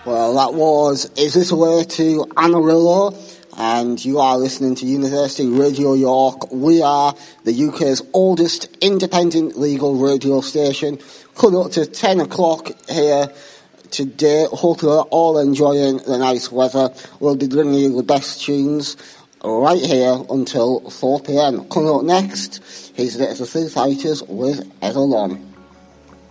Well, that was Is This a Way to Amarillo? And you are listening to University Radio York. We are the UK's oldest independent legal radio station. Coming up to 10 o'clock here today. Hopefully you're all enjoying the nice weather. We'll be bringing you the best tunes right here until 4 p.m. Coming up next, here's the Foo Fighters with Everlong.